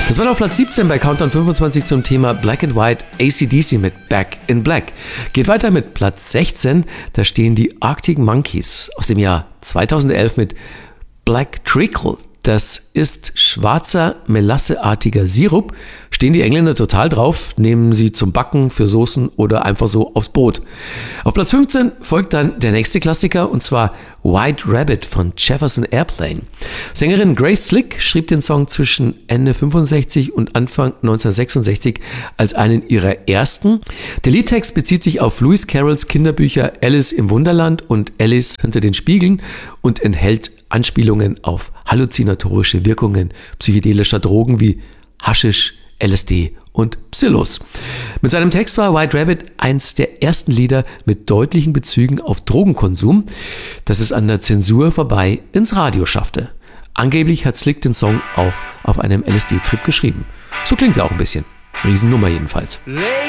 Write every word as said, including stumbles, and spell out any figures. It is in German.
Das war auf Platz siebzehn bei Countdown fünfundzwanzig zum Thema Black and White, A C D C mit Back in Black. Geht weiter mit Platz sechzehn, da stehen die Arctic Monkeys aus dem Jahr zweitausendelf mit Black Treacle. Das ist schwarzer, melasseartiger Sirup. Stehen die Engländer total drauf, nehmen sie zum Backen, für Soßen oder einfach so aufs Brot. Auf Platz fünfzehn folgt dann der nächste Klassiker, und zwar White Rabbit von Jefferson Airplane. Sängerin Grace Slick schrieb den Song zwischen Ende fünfundsechzig und Anfang neunzehnhundertsechsundsechzig als einen ihrer ersten. Der Liedtext bezieht sich auf Lewis Carrolls Kinderbücher Alice im Wunderland und Alice hinter den Spiegeln und enthält Anspielungen auf halluzinatorische Wirkungen psychedelischer Drogen wie Haschisch, L S D und Psillos. Mit seinem Text war White Rabbit eins der ersten Lieder mit deutlichen Bezügen auf Drogenkonsum, das es an der Zensur vorbei ins Radio schaffte. Angeblich hat Slick den Song auch auf einem L S D-Trip geschrieben. So klingt er auch ein bisschen. Riesennummer jedenfalls. Late